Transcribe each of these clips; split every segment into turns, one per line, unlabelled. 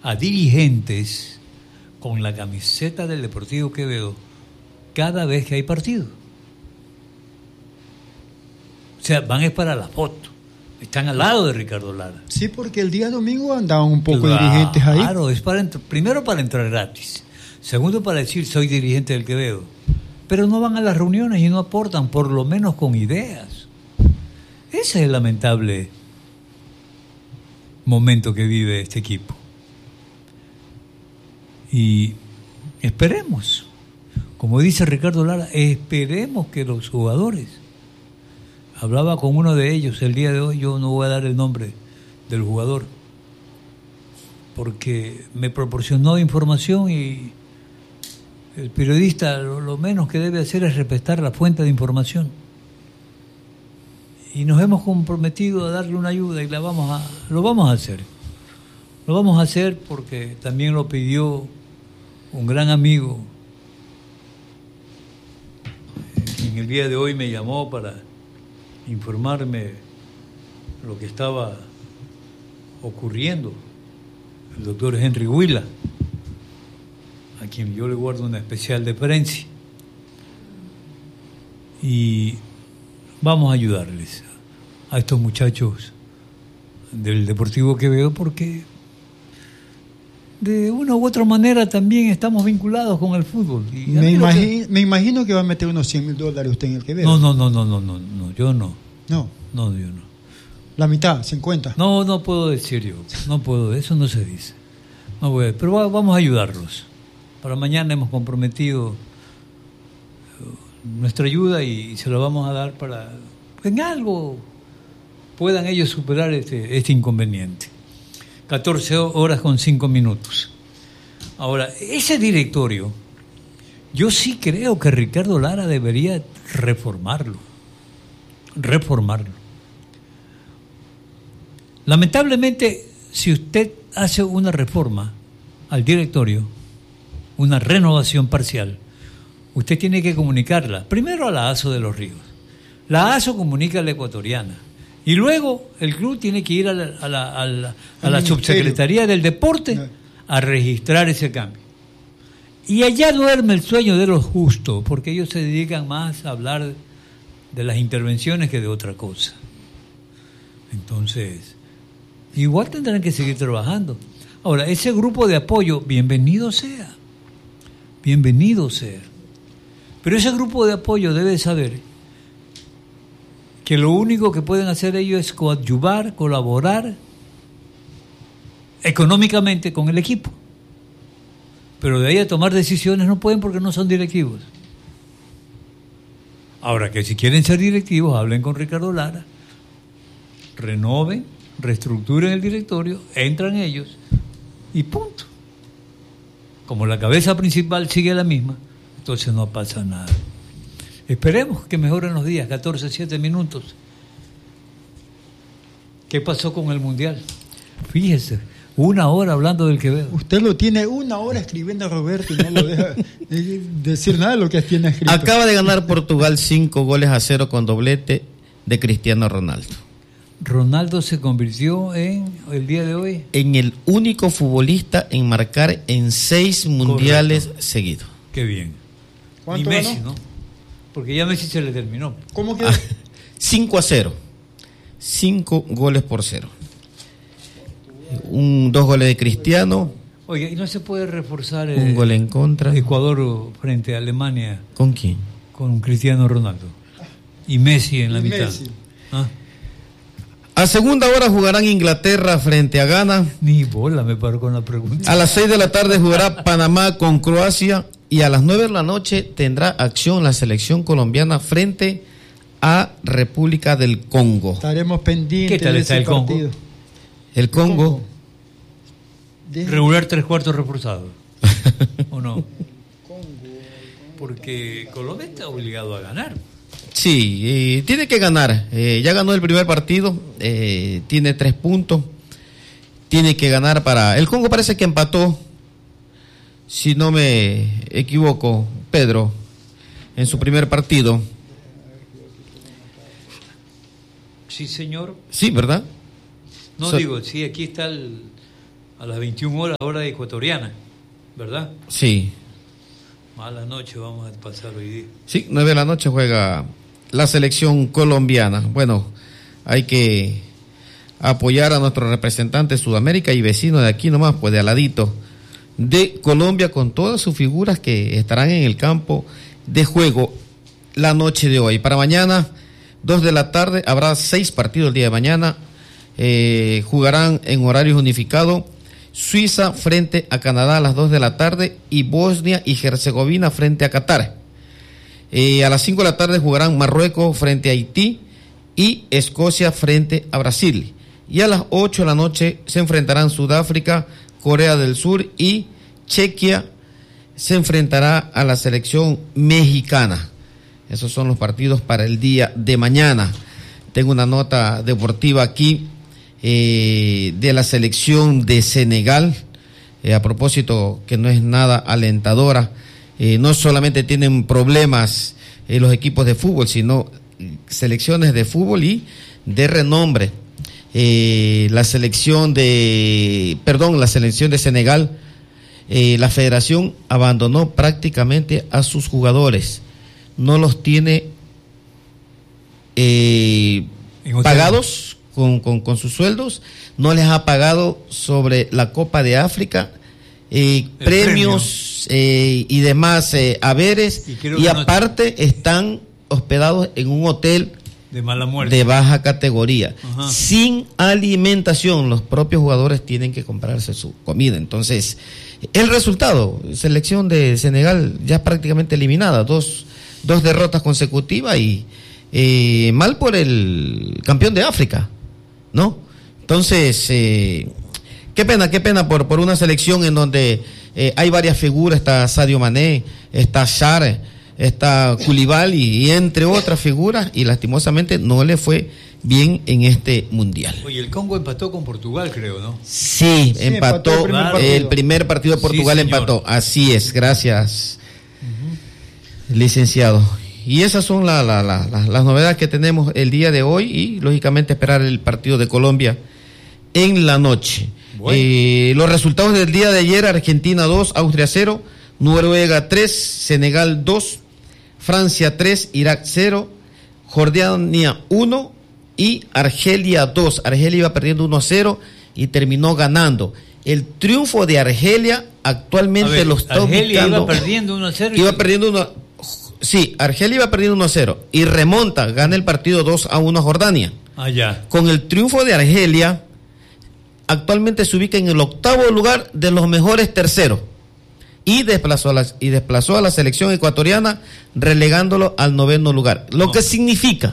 a dirigentes con la camiseta del Deportivo Quevedo cada vez que hay partido. O sea, van es para la foto. Están al lado de Ricardo Lara.
Sí, porque el día domingo andaban un poco dirigentes ahí.
Claro, es primero para entrar gratis. Segundo, para decir soy dirigente del Quevedo. Pero no van a las reuniones y no aportan, por lo menos con ideas. Ese es el lamentable momento que vive este equipo. Y esperemos, como dice Ricardo Lara, esperemos que los jugadores, hablaba con uno de ellos el día de hoy, yo no voy a dar el nombre del jugador, porque me proporcionó información y el periodista lo menos que debe hacer es respetar la fuente de información. Y nos hemos comprometido a darle una ayuda y lo vamos a hacer. Lo vamos a hacer porque también lo pidió un gran amigo. En el día de hoy me llamó para informarme lo que estaba ocurriendo. El doctor Henry Huila, a quien yo le guardo una especial deferencia. Y vamos a ayudarles a estos muchachos del Deportivo Quevedo porque de una u otra manera también estamos vinculados con el fútbol. Y
me imagino que va a meter unos $100,000 usted en el Quevedo.
No, yo no. No, yo no.
La mitad, 50.
No puedo decir yo. No puedo, eso no se dice. No voy pero vamos a ayudarlos. Para mañana hemos comprometido nuestra ayuda y se la vamos a dar para que en algo puedan ellos superar este inconveniente. 14:05. Ahora, ese directorio, yo sí creo que Ricardo Lara debería reformarlo. Lamentablemente, si usted hace una reforma al directorio, una renovación parcial, usted tiene que comunicarla primero a la ASO de Los Ríos. La ASO comunica a la Ecuatoriana. Y luego el club tiene que ir a la subsecretaría del deporte a registrar ese cambio. Y allá duerme el sueño de los justos, porque ellos se dedican más a hablar de las intervenciones que de otra cosa. Entonces, igual tendrán que seguir trabajando. Ahora, ese grupo de apoyo, bienvenido sea. Pero ese grupo de apoyo debe saber que lo único que pueden hacer ellos es coadyuvar, colaborar económicamente con el equipo. Pero de ahí a tomar decisiones no pueden porque no son directivos. Ahora que si quieren ser directivos, hablen con Ricardo Lara, renoven, reestructuren el directorio, entran ellos y punto. Como la cabeza principal sigue la misma, entonces no pasa nada. Esperemos que mejoren los días. 14:07. ¿Qué pasó con el Mundial? Fíjese, 1 hora hablando del Quevedo.
Usted lo tiene 1 hora escribiendo a Roberto y no lo deja decir nada de lo que tiene escrito.
Acaba de ganar Portugal 5-0 con doblete de Cristiano Ronaldo.
Ronaldo se convirtió el día de hoy
en el único futbolista en marcar en 6 mundiales seguidos.
Qué bien.
¿Cuánto
y Messi,
ganó?
¿no? Porque ya Messi se le terminó.
¿Cómo quedó?
5-0. 5-0. 2 goles de Cristiano.
Oye, ¿y no se puede reforzar
un gol en contra?
Ecuador frente a Alemania.
¿Con quién?
Con Cristiano Ronaldo. Y Messi en la mitad.
Messi.
A segunda hora jugarán Inglaterra frente a Ghana.
Ni bola me paro con la pregunta.
A las 6 de la tarde jugará Panamá con Croacia. Y a las 9 de la noche tendrá acción la selección colombiana frente a República del Congo.
Estaremos pendientes.
¿Qué tal
de
está
ese
el Congo?
partido.
El Congo.
Regular 3/4 reforzado. ¿O no? Porque Colombia está obligado a ganar.
Sí, tiene que ganar. Ya ganó el primer partido. Tiene 3 puntos. Tiene que ganar para... El Congo parece que empató, si no me equivoco, Pedro, en su primer partido.
Sí, señor.
Sí, ¿verdad?
No, digo, sí, aquí está a las 21 horas, hora ecuatoriana, ¿verdad?
Sí.
Mala noche vamos a pasar hoy día.
Sí, 9 de la noche juega la selección colombiana. Bueno, hay que apoyar a nuestro representante de Sudamérica y vecino de aquí nomás, pues de al ladito, de Colombia, con todas sus figuras que estarán en el campo de juego la noche de hoy. Para mañana, 2 de la tarde, habrá 6 partidos el día de mañana. Jugarán en horarios unificados Suiza frente a Canadá a las 2 de la tarde y Bosnia y Herzegovina frente a Qatar. A las 5 de la tarde jugarán Marruecos frente a Haití y Escocia frente a Brasil. Y a las 8 de la noche se enfrentarán Sudáfrica, Corea del Sur y Chequia se enfrentará a la selección mexicana. Esos son los partidos para el día de mañana. Tengo una nota deportiva aquí de la selección de Senegal, a propósito que no es nada alentadora. No solamente tienen problemas los equipos de fútbol, sino selecciones de fútbol y de renombre. La selección de Senegal, la federación abandonó prácticamente a sus jugadores. No los tiene pagados con sus sueldos, no les ha pagado sobre la Copa de África, premios y demás haberes, y aparte están hospedados en un hotel
de mala muerte,
de baja categoría. Ajá. Sin alimentación. Los propios jugadores tienen que comprarse su comida. Entonces, el resultado, selección de Senegal ya prácticamente eliminada, dos derrotas consecutivas y mal por el campeón de África, ¿no? Entonces, qué pena por una selección en donde hay varias figuras. Está Sadio Mané, está Sarr, está Koulibaly y entre otras figuras, y lastimosamente no le fue bien en este mundial.
Oye, el Congo empató con Portugal, creo, ¿no?
Sí, empató el primer partido de Portugal, sí, empató. Así es, gracias, licenciado. Y esas son las novedades que tenemos el día de hoy, y lógicamente esperar el partido de Colombia en la noche. Bueno. Los resultados del día de ayer: Argentina 2, Austria 0, Noruega 3, Senegal 2, Francia 3, Irak 0, Jordania 1 y Argelia 2. Argelia iba perdiendo 1-0 y terminó ganando. El triunfo de Argelia actualmente lo está
Argelia
ubicando.
Iba perdiendo 1-0.
Iba perdiendo 1. Sí, Argelia iba perdiendo 1-0 y remonta, gana el partido 2-1 a Jordania.
Allá.
Con el triunfo de Argelia, actualmente se ubica en el 8º lugar de los mejores terceros. Y desplazó a la selección ecuatoriana, relegándolo al 9º lugar. Lo que significa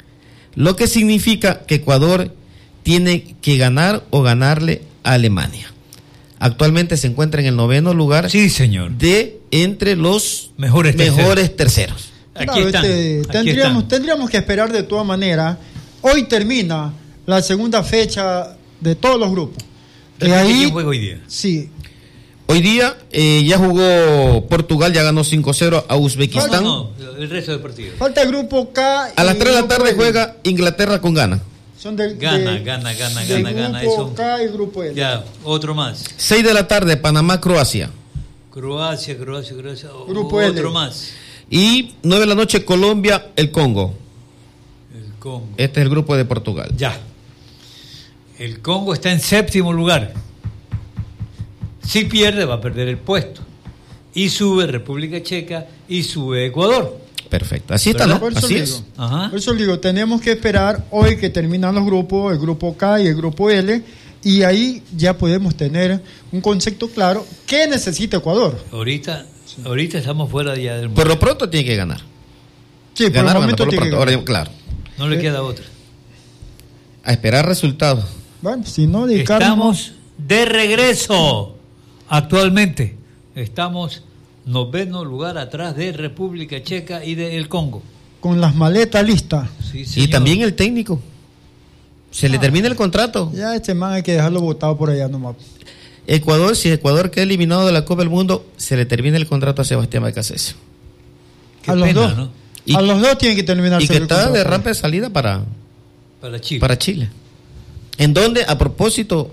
que Ecuador tiene que ganar o ganarle a Alemania. Actualmente se encuentra en el 9º lugar.
Sí, señor.
De entre los
mejores
terceros.
Aquí están. Tendríamos que esperar de todas maneras. Hoy termina la segunda fecha de todos los grupos.
¿Quién juega hoy día?
Sí.
Hoy día ya jugó Portugal, ya ganó 5-0 a Uzbekistán.
No, el resto del partido.
Falta el grupo K.
A las 3 de la tarde juega Inglaterra con Ghana.
Son Gana.
Grupo K y grupo L.
Ya, otro más.
6 de la tarde, Panamá, Croacia.
Croacia.
Grupo L.
Otro más.
Y 9 de la noche, Colombia, el Congo.
El Congo.
Este es el grupo de Portugal.
Ya. El Congo está en 7º lugar. Si pierde, va a perder el puesto. Y sube República Checa y sube Ecuador.
Perfecto. Así está, ¿no? Así es.
Por eso digo, tenemos que esperar hoy que terminan los grupos, el grupo K y el grupo L, y ahí ya podemos tener un concepto claro. ¿Qué necesita Ecuador?
Ahorita estamos fuera ya del mundo.
Por lo pronto tiene que ganar.
Sí, por el momento tiene que ganar.
Ahora, claro.
No le queda otra.
A esperar resultados.
Bueno, si no,
estamos de regreso. Actualmente estamos 9º lugar atrás de República Checa y de el Congo.
Con las maletas listas.
Sí,
y también el técnico. Se le termina el contrato.
Ya este man hay que dejarlo botado por allá nomás.
Si Ecuador queda eliminado de la Copa del Mundo, se le termina el contrato a Sebastián Balcacés.
A los dos, ¿no? A los dos tienen que terminar.
Y que está de rampa de salida para Chile. En donde, a propósito,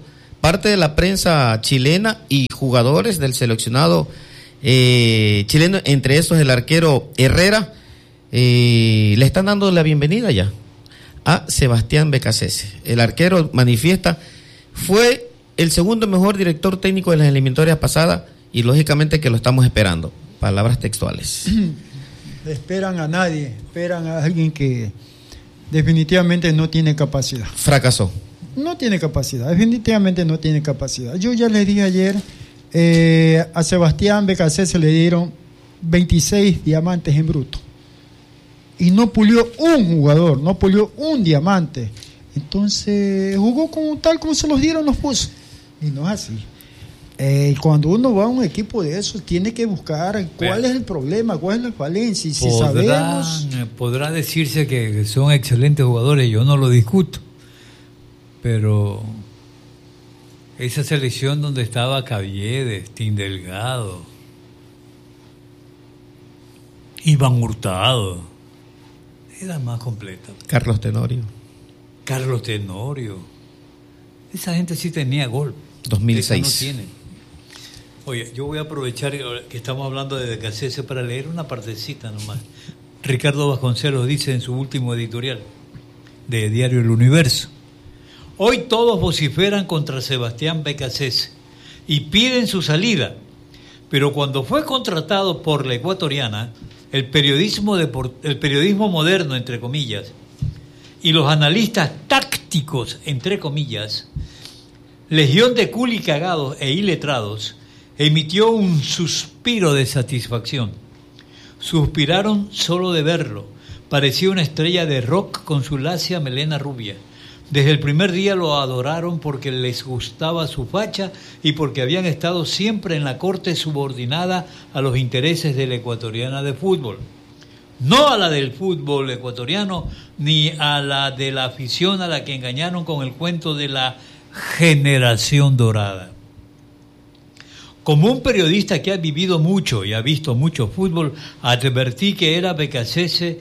parte de la prensa chilena y jugadores del seleccionado chileno, entre esos el arquero Herrera, le están dando la bienvenida ya a Sebastián Beccacece. El arquero manifiesta, fue el segundo mejor director técnico de las eliminatorias pasadas y lógicamente que lo estamos esperando. Palabras textuales.
Esperan a nadie, esperan a alguien que definitivamente no tiene capacidad.
Fracasó.
No tiene capacidad, definitivamente no tiene capacidad. Yo ya les dije ayer, a Sebastián Beccacece le dieron 26 diamantes en bruto. Y no pulió un jugador, no pulió un diamante. Entonces jugó como tal como se los dieron, los puso. Y no es así. Cuando uno va a un equipo de esos, tiene que buscar cuál es el problema, cuál es la falencia. Y si sabemos...
Podrá decirse que son excelentes jugadores, yo no lo discuto. Pero esa selección donde estaba Caviedes, Tim Delgado, Iván Hurtado, era más completa.
Carlos Tenorio.
Esa gente sí tenía gol.
2006.
Esa no tiene. Oye, yo voy a aprovechar que estamos hablando de Beccacece para leer una partecita nomás. Ricardo Vasconcelos dice en su último editorial de Diario El Universo: hoy todos vociferan contra Sebastián Beccacece y piden su salida, pero cuando fue contratado por la Ecuatoriana, el periodismo moderno, entre comillas, y los analistas tácticos, entre comillas, legión de culicagados e iletrados, emitió un suspiro de satisfacción. Suspiraron solo de verlo. Parecía una estrella de rock con su lacia melena rubia. Desde el primer día lo adoraron porque les gustaba su facha y porque habían estado siempre en la corte subordinada a los intereses de la Ecuatoriana de fútbol. No a la del fútbol ecuatoriano, ni a la de la afición a la que engañaron con el cuento de la generación dorada. Como un periodista que ha vivido mucho y ha visto mucho fútbol, advertí que era Beccacece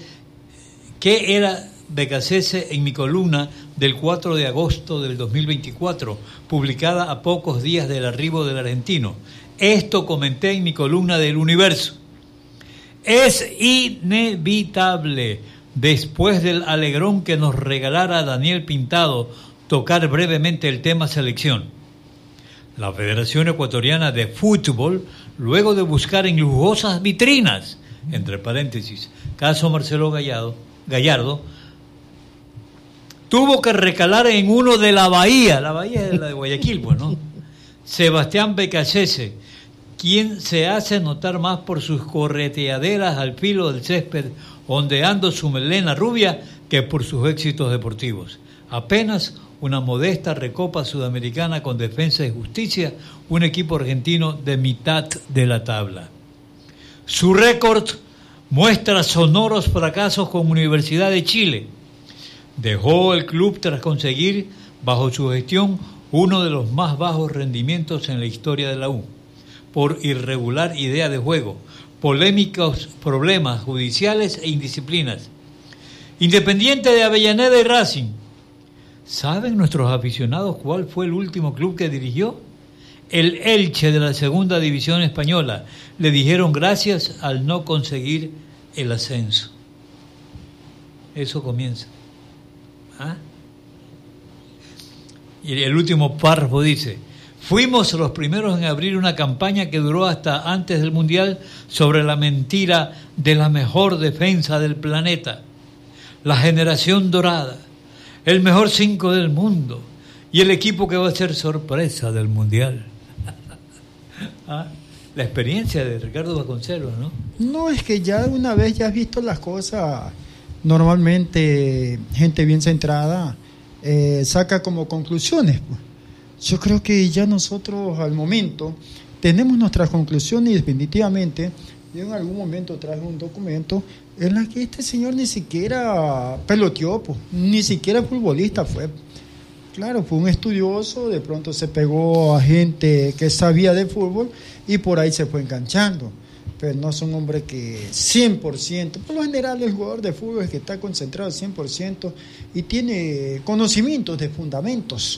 en mi columna del 4 de agosto del 2024, publicada a pocos días del arribo del argentino. Esto comenté en mi columna del Universo. Es inevitable, después del alegrón que nos regalara Daniel Pintado, tocar brevemente el tema selección. La Federación Ecuatoriana de Fútbol, luego de buscar en lujosas vitrinas, entre paréntesis, caso Marcelo Gallardo, tuvo que recalar en uno de la Bahía es la de Guayaquil, pues, ¿no? Sebastián Beccacece, quien se hace notar más por sus correteaderas al filo del césped, ondeando su melena rubia, que por sus éxitos deportivos. Apenas una modesta recopa sudamericana con Defensa y Justicia, un equipo argentino de mitad de la tabla. Su récord muestra sonoros fracasos con Universidad de Chile. Dejó el club tras conseguir, bajo su gestión, uno de los más bajos rendimientos en la historia de la U, por irregular idea de juego, polémicos problemas judiciales e indisciplinas. Independiente de Avellaneda y Racing. ¿Saben nuestros aficionados cuál fue el último club que dirigió? El Elche de la Segunda División Española. Le dijeron gracias al no conseguir el ascenso. Eso comienza. ¿Ah? Y el último párrafo dice: fuimos los primeros en abrir una campaña que duró hasta antes del Mundial sobre la mentira de la mejor defensa del planeta, la generación dorada, el mejor 5 del mundo y el equipo que va a ser sorpresa del Mundial. ¿Ah? La experiencia de Ricardo Vasconcelos, ¿no?
No, es que ya una vez ya has visto las cosas, normalmente gente bien centrada saca como conclusiones. Yo creo que ya nosotros al momento tenemos nuestras conclusiones y definitivamente yo en algún momento traje un documento en la que este señor ni siquiera peloteó, ni siquiera futbolista fue. Claro, fue un estudioso, de pronto se pegó a gente que sabía de fútbol y por ahí se fue enganchando. Pero no es un hombre que 100%, por lo general el jugador de fútbol es que está concentrado 100% y tiene conocimientos de fundamentos.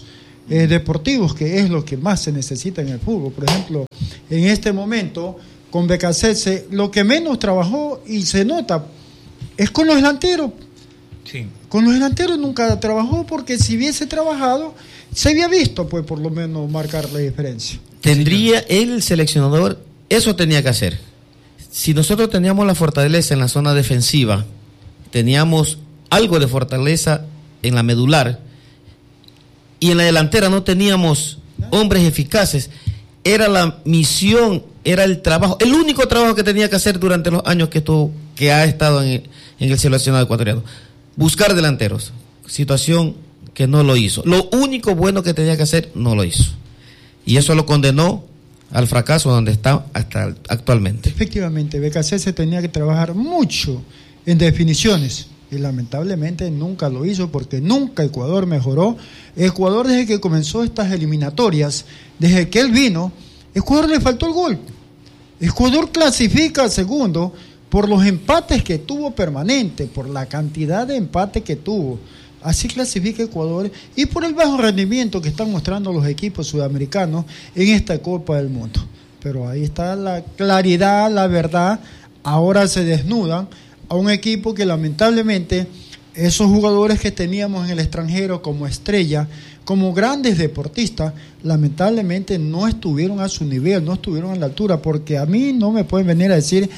deportivos, que es lo que más se necesita en el fútbol. Por ejemplo, en este momento, con Becasese, lo que menos trabajó, y se nota, es con los delanteros.
Sí.
Con los delanteros nunca trabajó, porque si hubiese trabajado, se había visto, pues, por lo menos marcar la diferencia.
Tendría el seleccionador, eso tenía que hacer. Si nosotros teníamos la fortaleza en la zona defensiva, teníamos algo de fortaleza en la medular, y en la delantera no teníamos hombres eficaces, era la misión, era el trabajo, el único trabajo que tenía que hacer durante los años que ha estado en el seleccionado ecuatoriano. Buscar delanteros, situación que no lo hizo. Lo único bueno que tenía que hacer, no lo hizo. Y eso lo condenó al fracaso donde está hasta actualmente.
Efectivamente, Becasese tenía que trabajar mucho en definiciones, y lamentablemente nunca lo hizo, porque nunca Ecuador mejoró. Ecuador, desde que comenzó estas eliminatorias, desde que él vino, Ecuador le faltó el gol. Ecuador clasifica segundo por los empates que tuvo permanente, por la cantidad de empates que tuvo. Así clasifica Ecuador, y por el bajo rendimiento que están mostrando los equipos sudamericanos en esta Copa del Mundo. Pero ahí está la claridad, la verdad. Ahora se desnudan a un equipo que lamentablemente esos jugadores que teníamos en el extranjero como estrella, como grandes deportistas, lamentablemente no estuvieron a su nivel, no estuvieron a la altura, porque a mí no me pueden venir a decir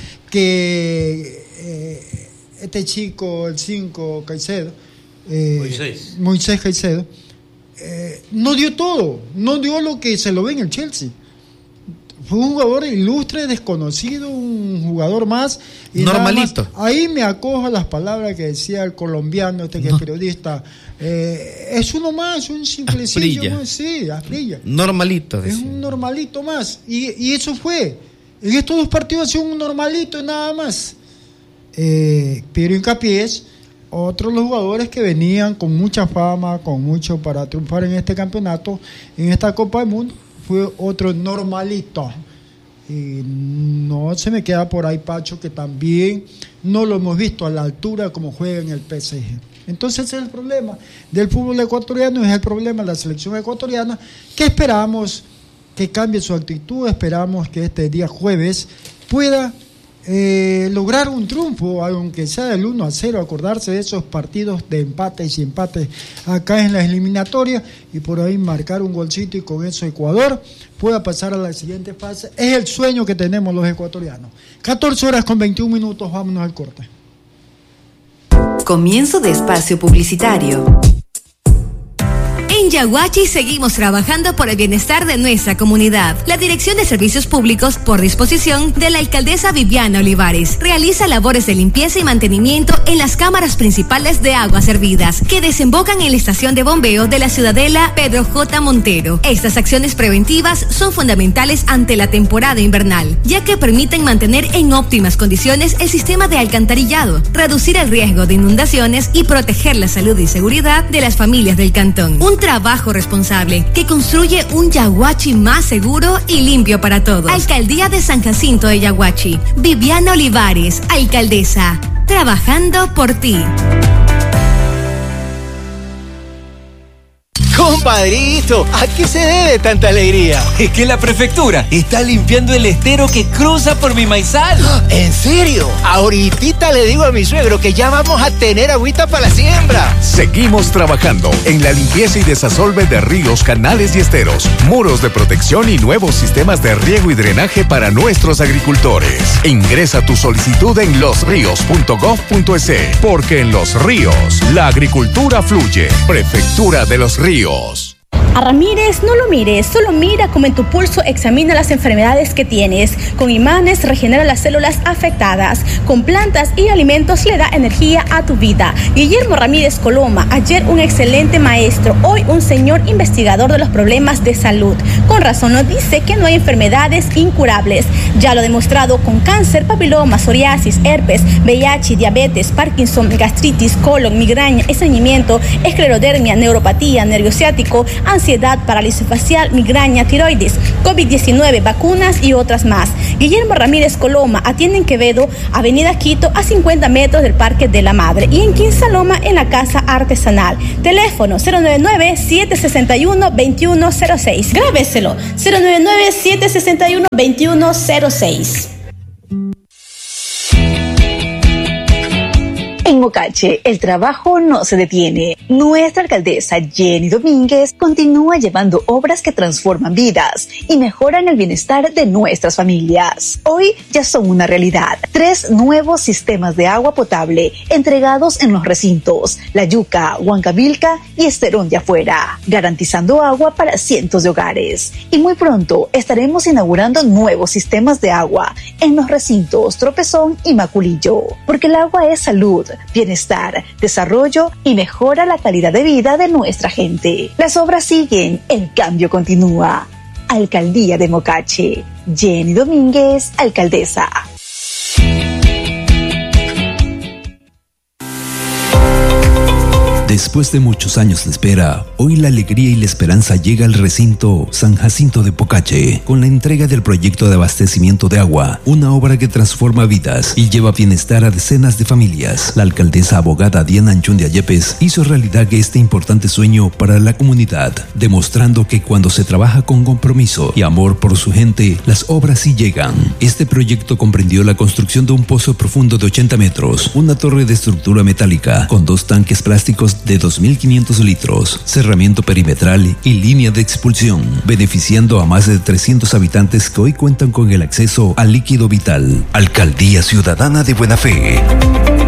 que este chico, el 5, Caicedo, Moisés Caicedo, no dio todo, no dio lo que se lo ve en el Chelsea. Fue un jugador ilustre, desconocido, un jugador más. Y
normalito.
Más, ahí me acojo a las palabras que decía el colombiano, que es periodista. Es uno más, un simplecillo más. Sí, Afrilla.
Normalito.
Es un normalito más. Y eso fue. En estos dos partidos ha sido un normalito y nada más. Pero hincapié es otros los jugadores que venían con mucha fama, con mucho para triunfar en este campeonato, en esta Copa del Mundo. Fue otro normalito. Y no se me queda por ahí Pacho, que también no lo hemos visto a la altura como juega en el PSG. Entonces ese es el problema del fútbol ecuatoriano, es el problema de la selección ecuatoriana, que esperamos que cambie su actitud, esperamos que este día jueves pueda lograr un triunfo, aunque sea del 1-0, acordarse de esos partidos de empates y empates acá en las eliminatorias, y por ahí marcar un golcito, y con eso Ecuador pueda pasar a la siguiente fase. Es el sueño que tenemos los ecuatorianos. 14:21, vámonos al corte.
Comienzo de espacio publicitario. En Yaguachi seguimos trabajando por el bienestar de nuestra comunidad. La Dirección de Servicios Públicos, por disposición de la alcaldesa Viviana Olivares, realiza labores de limpieza y mantenimiento en las cámaras principales de aguas servidas que desembocan en la estación de bombeo de la Ciudadela Pedro J. Montero. Estas acciones preventivas son fundamentales ante la temporada invernal, ya que permiten mantener en óptimas condiciones el sistema de alcantarillado, reducir el riesgo de inundaciones y proteger la salud y seguridad de las familias del cantón. Un trabajo responsable que construye un Yaguachi más seguro y limpio para todos. Alcaldía de San Jacinto de Yaguachi. Viviana Olivares, alcaldesa. Trabajando por ti.
Compadrito, ¿a qué se debe tanta alegría?
Es que la prefectura está limpiando el estero que cruza por mi maizal.
¿En serio? Ahorita le digo a mi suegro que ya vamos a tener agüita para la siembra.
Seguimos trabajando en la limpieza y desasolve de ríos, canales y esteros, muros de protección y nuevos sistemas de riego y drenaje para nuestros agricultores. Ingresa tu solicitud en losrios.gov.es, porque en Los Ríos la agricultura fluye. Prefectura de Los Ríos.
A Ramírez no lo mires, solo mira cómo en tu pulso examina las enfermedades que tienes. Con imanes regenera las células afectadas. Con plantas y alimentos le da energía a tu vida. Guillermo Ramírez Coloma, ayer un excelente maestro, hoy un señor investigador de los problemas de salud. Con razón nos dice que no hay enfermedades incurables. Ya lo ha demostrado con cáncer, papiloma, psoriasis, herpes, VIH, diabetes, Parkinson, gastritis, colon, migraña, estreñimiento, esclerodermia, neuropatía, nervio ciático, ansiedad, parálisis facial, migraña, tiroides, COVID-19, vacunas y otras más. Guillermo Ramírez Coloma, atiende en Quevedo, Avenida Quito, a 50 metros del Parque de la Madre, y en Quinsaloma, en la Casa Artesanal. Teléfono 099-761-2106. Grábeselo, 099-761-2106.
En Mocache, el trabajo no se detiene. Nuestra alcaldesa Jenny Domínguez continúa llevando obras que transforman vidas y mejoran el bienestar de nuestras familias. Hoy ya son una realidad. 3 nuevos sistemas de agua potable entregados en los recintos La Yuca, Huancavilca y Esterón de Afuera, garantizando agua para cientos de hogares. Y muy pronto estaremos inaugurando nuevos sistemas de agua en los recintos Tropezón y Maculillo, porque el agua es salud, bienestar, desarrollo y mejora la calidad de vida de nuestra gente. Las obras siguen, el cambio continúa. Alcaldía de Mocache. Jenny Domínguez, alcaldesa.
Después de muchos años de espera, hoy la alegría y la esperanza llega al recinto San Jacinto de Pocache con la entrega del proyecto de abastecimiento de agua, una obra que transforma vidas y lleva bienestar a decenas de familias. La alcaldesa abogada Diana Anchundia Yepes hizo realidad este importante sueño para la comunidad, demostrando que cuando se trabaja con compromiso y amor por su gente, las obras sí llegan. Este proyecto comprendió la construcción de un pozo profundo de 80 metros, una torre de estructura metálica con 2 tanques plásticos de 2.500 litros, cerramiento perimetral y línea de expulsión, beneficiando a más de 300 habitantes que hoy cuentan con el acceso al líquido vital. Alcaldía Ciudadana de Buena Fe.